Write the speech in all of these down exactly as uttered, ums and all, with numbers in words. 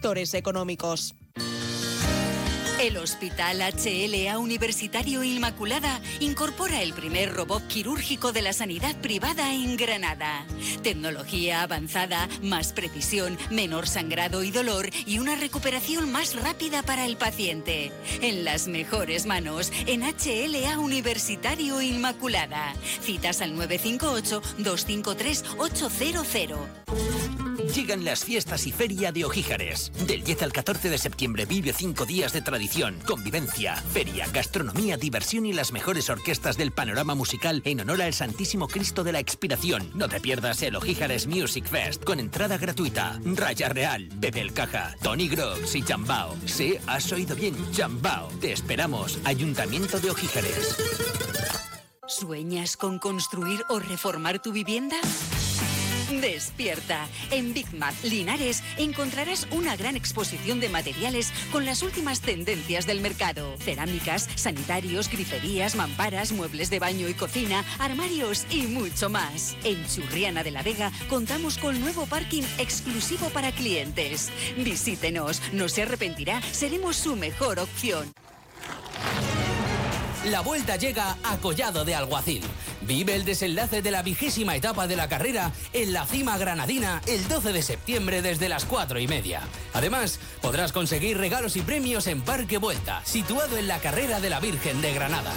gestores económicos. El Hospital H L A Universitario Inmaculada incorpora el primer robot quirúrgico de la sanidad privada en Granada. Tecnología avanzada, más precisión, menor sangrado y dolor y una recuperación más rápida para el paciente. En las mejores manos, en H L A Universitario Inmaculada. Citas al nueve cinco ocho, dos cinco tres, ocho cero cero. Llegan las fiestas y feria de Ojíjares. Del diez al catorce de septiembre vive cinco días de tradición, convivencia, feria, gastronomía, diversión y las mejores orquestas del panorama musical en honor al Santísimo Cristo de la Expiración. No te pierdas el Ojíjares Music Fest con entrada gratuita. Raya Real, Bebel Caja, Tony Groves y Chambao. Sí, has oído bien, Chambao. Te esperamos. Ayuntamiento de Ojíjares. ¿Sueñas con construir o reformar tu vivienda? Despierta. En Big Mac Linares encontrarás una gran exposición de materiales con las últimas tendencias del mercado. Cerámicas, sanitarios, griferías, mamparas, muebles de baño y cocina, armarios y mucho más. En Churriana de la Vega contamos con nuevo parking exclusivo para clientes. Visítenos, no se arrepentirá, seremos su mejor opción. La vuelta llega a Collado de Alguacil. Vive el desenlace de la vigésima etapa de la carrera en la cima granadina el doce de septiembre desde las cuatro y media. Además, podrás conseguir regalos y premios en Parque Vuelta, situado en la carrera de la Virgen de Granada.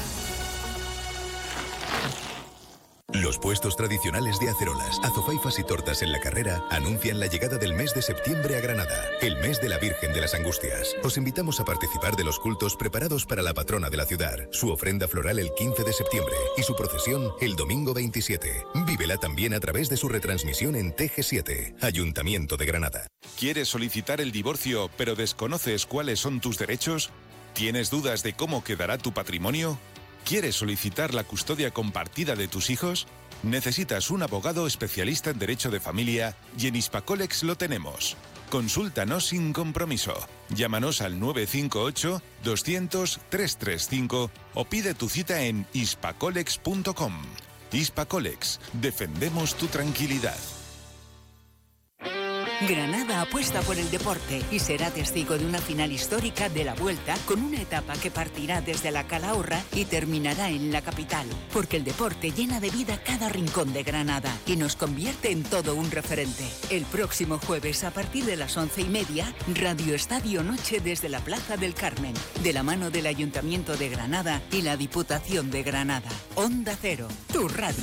Los puestos tradicionales de acerolas, azofaifas y tortas en la carrera anuncian la llegada del mes de septiembre a Granada, el mes de la Virgen de las Angustias. Os invitamos a participar de los cultos preparados para la patrona de la ciudad, su ofrenda floral el quince de septiembre y su procesión el domingo veintisiete. Vívela también a través de su retransmisión en T G siete, Ayuntamiento de Granada. ¿Quieres solicitar el divorcio pero desconoces cuáles son tus derechos? ¿Tienes dudas de cómo quedará tu patrimonio? ¿Quieres solicitar la custodia compartida de tus hijos? Necesitas un abogado especialista en derecho de familia y en Hispacolex lo tenemos. Consúltanos sin compromiso. Llámanos al nueve cinco ocho, doscientos, trescientos treinta y cinco o pide tu cita en hispacolex punto com. Hispacolex, defendemos tu tranquilidad. Granada apuesta por el deporte y será testigo de una final histórica de la Vuelta con una etapa que partirá desde la Calahorra y terminará en la capital. Porque el deporte llena de vida cada rincón de Granada y nos convierte en todo un referente. El próximo jueves a partir de las once y media, Radio Estadio Noche desde la Plaza del Carmen, de la mano del Ayuntamiento de Granada y la Diputación de Granada. Onda Cero, tu radio.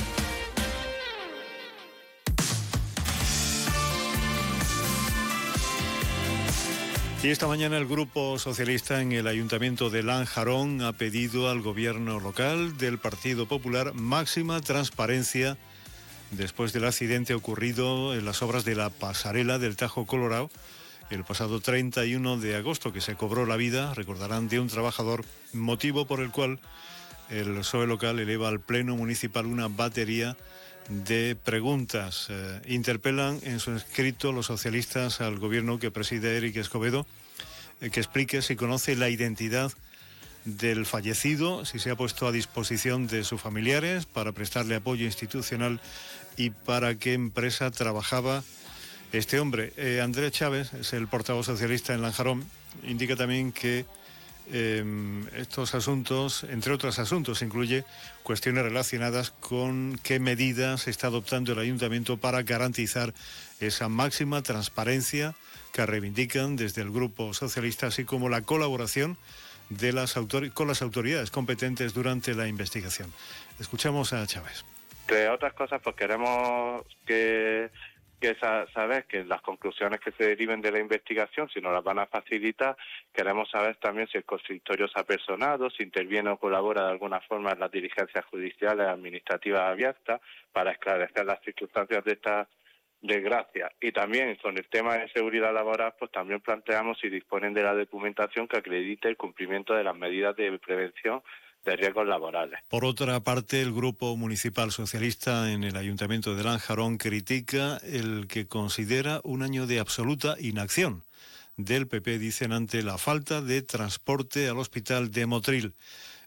Y esta mañana el Grupo Socialista en el Ayuntamiento de Lanjarón ha pedido al gobierno local del Partido Popular máxima transparencia después del accidente ocurrido en las obras de la pasarela del Tajo Colorado el pasado treinta y uno de agosto, que se cobró la vida, recordarán, de un trabajador, motivo por el cual el P S O E local eleva al Pleno Municipal una batería de preguntas. Eh, interpelan en su escrito los socialistas al gobierno que preside Eric Escobedo, eh, que explique si conoce la identidad del fallecido, si se ha puesto a disposición de sus familiares para prestarle apoyo institucional y para qué empresa trabajaba este hombre. Eh, Andrés Chávez es el portavoz socialista en Lanjarón, indica también que Eh, estos asuntos, entre otros asuntos, incluye cuestiones relacionadas con qué medidas está adoptando el ayuntamiento para garantizar esa máxima transparencia que reivindican desde el Grupo Socialista, así como la colaboración de las autor- con las autoridades competentes durante la investigación. Escuchamos a Chávez. Entre otras cosas, pues queremos que... que saber que las conclusiones que se deriven de la investigación, si nos las van a facilitar, queremos saber también si el consistorio se ha personado, si interviene o colabora de alguna forma en las diligencias judiciales administrativas abiertas para esclarecer las circunstancias de esta desgracia. Y también con el tema de seguridad laboral, pues también planteamos si disponen de la documentación que acredite el cumplimiento de las medidas de prevención de riesgos laborales. Por otra parte, el Grupo Municipal Socialista en el Ayuntamiento de Lanjarón critica el que considera un año de absoluta inacción del P P, dicen, ante la falta de transporte al hospital de Motril.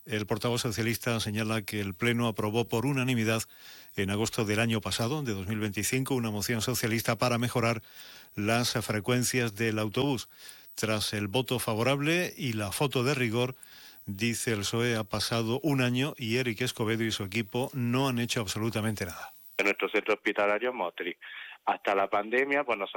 El portavoz socialista señala que el Pleno aprobó por unanimidad en agosto del año pasado, de dos mil veinticinco, una moción socialista para mejorar las frecuencias del autobús. Tras el voto favorable y la foto de rigor, dice el P S O E, ha pasado un año y Eric Escobedo y su equipo no han hecho absolutamente nada. En nuestro centro hospitalario Motril. Hasta la pandemia, pues nosotros